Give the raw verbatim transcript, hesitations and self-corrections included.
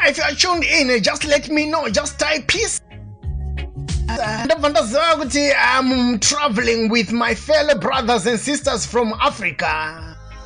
if you are tuned in, just let me know. Just type peace. I'm traveling with my fellow brothers and sisters from Africa.